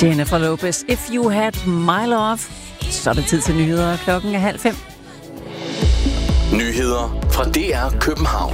Jennifer Lopez, If You Had My Love. Så er det tid til nyheder. Klokken er 4:30. Nyheder fra DR København.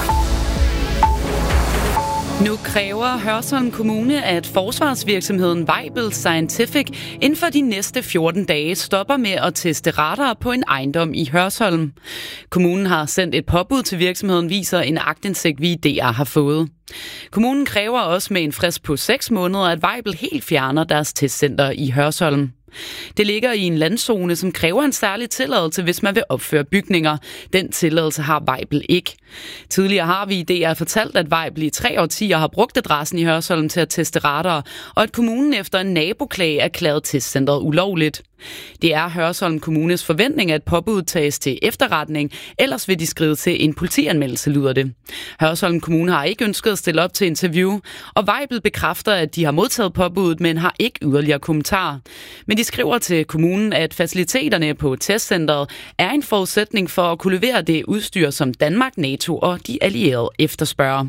Nu kræver Hørsholm Kommune, at forsvarsvirksomheden Weibel Scientific inden for de næste 14 dage stopper med at teste radar på en ejendom i Hørsholm. Kommunen har sendt et påbud til virksomheden, viser en aktindsigt, vi i DR har fået. Kommunen kræver også med en frist på 6 måneder, at Weibel helt fjerner deres testcenter i Hørsholm. Det ligger i en landzone, som kræver en særlig tilladelse, hvis man vil opføre bygninger. Den tilladelse har Weibel ikke. Tidligere har vi i DR fortalt, at Weibel i 3 årtier har brugt adressen i Hørsholm til at teste radar, og at kommunen efter en naboklage erklærede testcentret ulovligt. Det er Hørsholm Kommunes forventning, at påbuddet tages til efterretning, ellers vil de skrive til en politianmeldelse, lyder det. Hørsholm Kommune har ikke ønsket at stille op til interview, og Weibel bekræfter, at de har modtaget påbuddet, men har ikke yderligere kommentarer. Men de skriver til kommunen, at faciliteterne på testcentret er en forudsætning for at kunne levere det udstyr, som Danmark, NATO og de allierede efterspørger.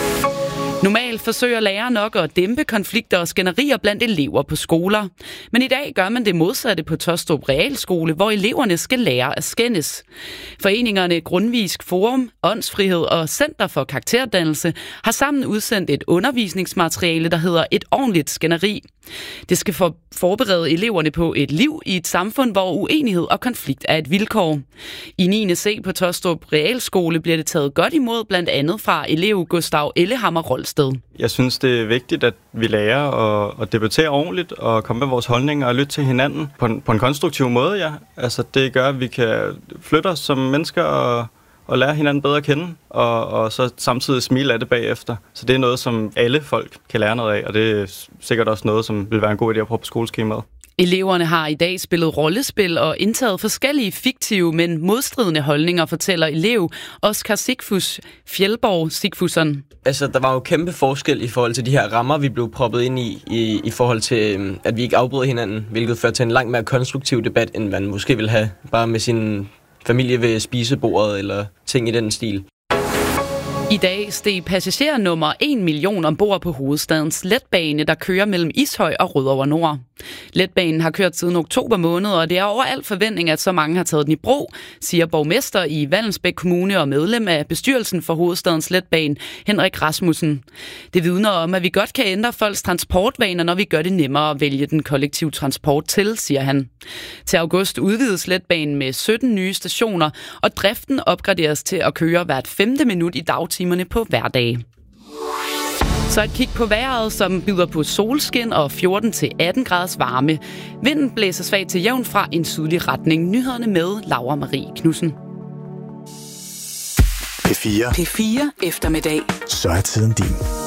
Normalt forsøger lærere nok at dæmpe konflikter og skænderier blandt elever på skoler. Men i dag gør man det modsatte på Taastrup Realskole, hvor eleverne skal lære at skændes. Foreningerne Grundtvigsk Forum, Åndsfrihed og Center for Karakterdannelse har sammen udsendt et undervisningsmateriale, der hedder Et ordentligt skænderi. Det skal forberede eleverne på et liv i et samfund, hvor uenighed og konflikt er et vilkår. I 9. C på Taastrup Realskole bliver det taget godt imod, blandt andet fra elev Gustav Ellehammer Rolsted. Jeg synes, det er vigtigt, at vi lærer at debattere ordentligt og komme med vores holdninger og lytte til hinanden på en konstruktiv måde, ja. Altså, det gør, at vi kan flytte os som mennesker og lære hinanden bedre at kende, og så samtidig smile af det bagefter. Så det er noget, som alle folk kan lære noget af, og det er sikkert også noget, som vil være en god idé at prøve på skoleskemaet. Eleverne har i dag spillet rollespil og indtaget forskellige fiktive, men modstridende holdninger, fortæller elev Oskar Sigfus Fjellborg Sigfusson. Altså, der var jo kæmpe forskel i forhold til de her rammer, vi blev proppet ind i forhold til, at vi ikke afbryder hinanden, hvilket fører til en langt mere konstruktiv debat, end man måske vil have bare med sin familie ved spisebordet eller ting i den stil. I dag steg passager nummer 1 million ombord på hovedstadens letbane, der kører mellem Ishøj og Rødovre Nord. Letbanen har kørt siden oktober måned, og det er over al forventning, at så mange har taget den i brug, siger borgmester i Vallensbæk Kommune og medlem af bestyrelsen for hovedstadens letbane, Henrik Rasmussen. Det vidner om, at vi godt kan ændre folks transportvaner, når vi gør det nemmere at vælge den kollektive transport til, siger han. Til august udvides letbanen med 17 nye stationer, og driften opgraderes til at køre hvert 5. minut i dagtimerne på hverdage. Så et kig på vejret, som byder på solskin og 14-18 graders varme. Vinden blæser svagt til jævn fra en sydlig retning. Nyhederne med Laura Marie Knudsen. P4 eftermiddag. Så er tiden din.